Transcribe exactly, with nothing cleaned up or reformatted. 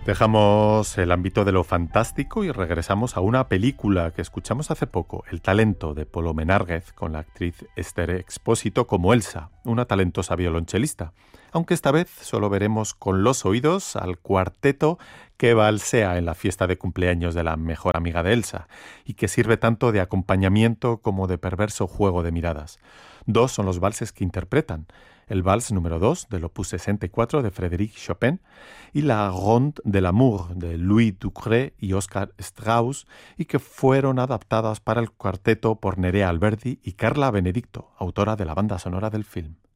Dejamos el ámbito de lo fantástico y regresamos a una película que escuchamos hace poco, El talento de Polo Menárguez, con la actriz Esther Expósito como Elsa, una talentosa violonchelista. Aunque esta vez solo veremos con los oídos al cuarteto que balsea en la fiesta de cumpleaños de la mejor amiga de Elsa y que sirve tanto de acompañamiento como de perverso juego de miradas. Dos son los valses que interpretan: el vals número dos del opus sesenta y cuatro de Frédéric Chopin y la Ronde de l'amour de Louis Ducré y Oscar Strauss, y que fueron adaptadas para el cuarteto por Nerea Alberdi y Carla Benedicto, autora de la banda sonora del film.